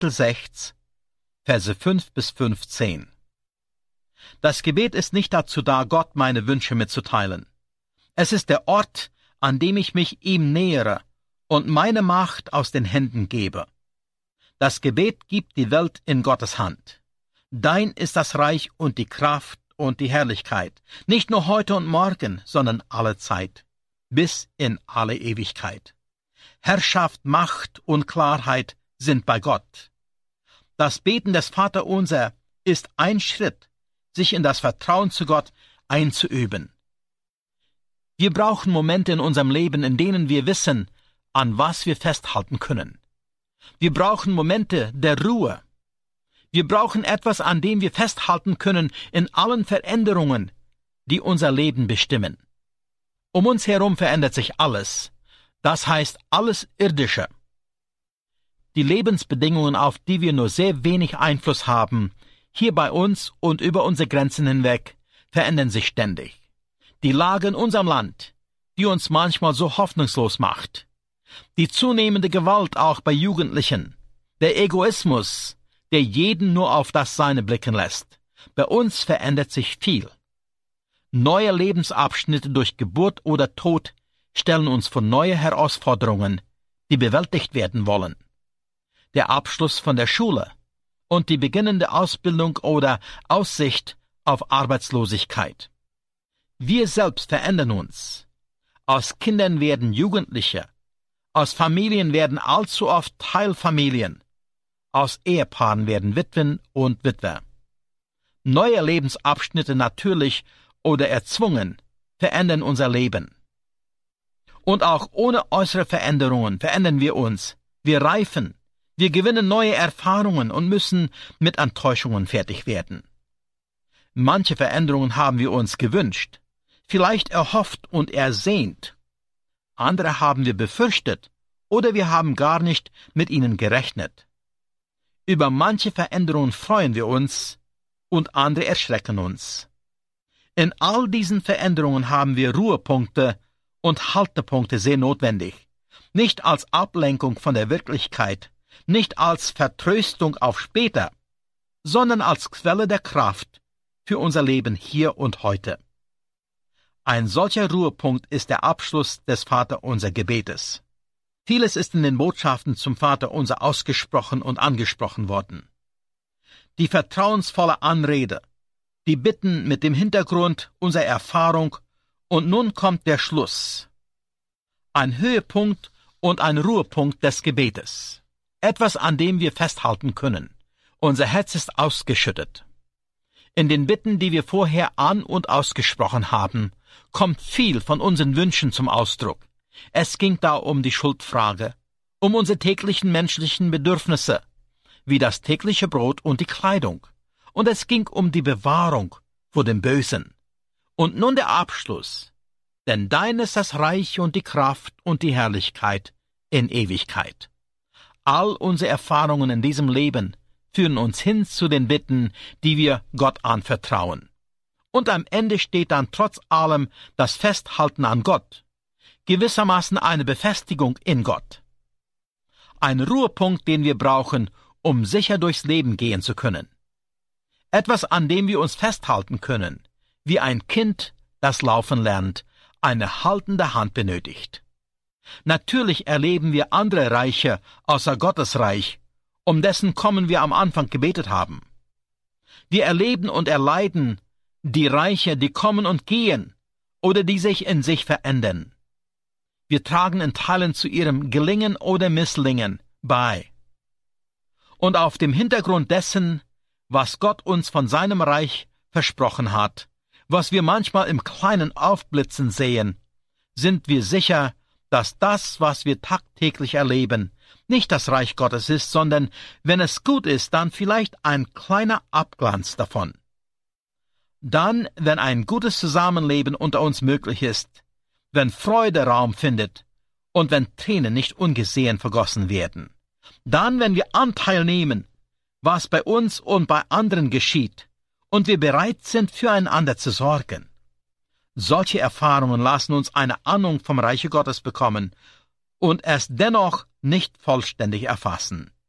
Kapitel 6, Verse 5 bis 15. Das Gebet ist nicht dazu da, Gott meine Wünsche mitzuteilen. Es ist der Ort, an dem ich mich ihm nähere und meine Macht aus den Händen gebe. Das Gebet gibt die Welt in Gottes Hand. Dein ist das Reich und die Kraft und die Herrlichkeit, nicht nur heute und morgen, sondern alle Zeit, bis in alle Ewigkeit. Herrschaft, Macht und Klarheit sind bei Gott. Das Beten des Vaterunser ist ein Schritt, sich in das Vertrauen zu Gott einzuüben. Wir brauchen Momente in unserem Leben, in denen wir wissen, an was wir festhalten können. Wir brauchen Momente der Ruhe. Wir brauchen etwas, an dem wir festhalten können in allen Veränderungen, die unser Leben bestimmen. Um uns herum verändert sich alles. Das heißt, alles Irdische. Die Lebensbedingungen, auf die wir nur sehr wenig Einfluss haben, hier bei uns und über unsere Grenzen hinweg, verändern sich ständig. Die Lage in unserem Land, die uns manchmal so hoffnungslos macht. Die zunehmende Gewalt auch bei Jugendlichen. Der Egoismus, der jeden nur auf das Seine blicken lässt. Bei uns verändert sich viel. Neue Lebensabschnitte durch Geburt oder Tod stellen uns vor neue Herausforderungen, die bewältigt werden wollen. Der Abschluss von der Schule und die beginnende Ausbildung oder Aussicht auf Arbeitslosigkeit. Wir selbst verändern uns. Aus Kindern werden Jugendliche. Aus Familien werden allzu oft Teilfamilien. Aus Ehepaaren werden Witwen und Witwer. Neue Lebensabschnitte natürlich oder erzwungen verändern unser Leben. Und auch ohne äußere Veränderungen verändern wir uns. Wir reifen. Wir gewinnen neue Erfahrungen und müssen mit Enttäuschungen fertig werden. Manche Veränderungen haben wir uns gewünscht, vielleicht erhofft und ersehnt. Andere haben wir befürchtet oder wir haben gar nicht mit ihnen gerechnet. Über manche Veränderungen freuen wir uns und andere erschrecken uns. In all diesen Veränderungen haben wir Ruhepunkte und Haltepunkte sehr notwendig, nicht als Ablenkung von der Wirklichkeit, nicht als Vertröstung auf später, sondern als Quelle der Kraft für unser Leben hier und heute. Ein solcher Ruhepunkt ist der Abschluss des Vaterunser Gebetes. Vieles ist in den Botschaften zum Vaterunser ausgesprochen und angesprochen worden. Die vertrauensvolle Anrede, die Bitten mit dem Hintergrund unserer Erfahrung und nun kommt der Schluss. Ein Höhepunkt und ein Ruhepunkt des Gebetes. Etwas, an dem wir festhalten können. Unser Herz ist ausgeschüttet. In den Bitten, die wir vorher an- und ausgesprochen haben, kommt viel von unseren Wünschen zum Ausdruck. Es ging da um die Schuldfrage, um unsere täglichen menschlichen Bedürfnisse, wie das tägliche Brot und die Kleidung. Und es ging um die Bewahrung vor dem Bösen. Und nun der Abschluss. Denn dein ist das Reich und die Kraft und die Herrlichkeit in Ewigkeit. All unsere Erfahrungen in diesem Leben führen uns hin zu den Bitten, die wir Gott anvertrauen. Und am Ende steht dann trotz allem das Festhalten an Gott, gewissermaßen eine Befestigung in Gott. Ein Ruhepunkt, den wir brauchen, um sicher durchs Leben gehen zu können. Etwas, an dem wir uns festhalten können, wie ein Kind, das laufen lernt, eine haltende Hand benötigt. Natürlich erleben wir andere Reiche außer Gottes Reich, um dessen Kommen wir am Anfang gebetet haben. Wir erleben und erleiden die Reiche, die kommen und gehen oder die sich in sich verändern. Wir tragen in Teilen zu ihrem Gelingen oder Misslingen bei. Und auf dem Hintergrund dessen, was Gott uns von seinem Reich versprochen hat, was wir manchmal im Kleinen aufblitzen sehen, sind wir sicher, dass das, was wir tagtäglich erleben, nicht das Reich Gottes ist, sondern, wenn es gut ist, dann vielleicht ein kleiner Abglanz davon. Dann, wenn ein gutes Zusammenleben unter uns möglich ist, wenn Freude Raum findet und wenn Tränen nicht ungesehen vergossen werden, dann, wenn wir Anteil nehmen, was bei uns und bei anderen geschieht, und wir bereit sind, füreinander zu sorgen. Solche Erfahrungen lassen uns eine Ahnung vom Reiche Gottes bekommen und es dennoch nicht vollständig erfassen.